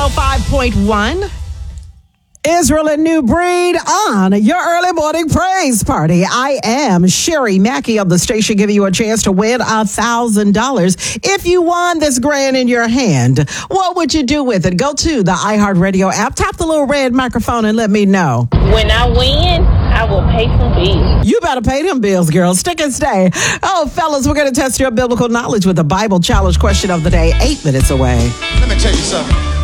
105.1. Israel and New Breed on your early morning praise party. I am Sherry Mackey of the station, giving you a chance to win $1,000. If you won this grand in your hand, what would you do with it? Go to the iHeartRadio app, tap the little red microphone, and let me know. When I win, I will pay some bills. You better pay them bills, girl. Stick and stay. Oh, fellas, we're going to test your biblical knowledge with the Bible challenge question of the day, 8 minutes away. Let me tell you something.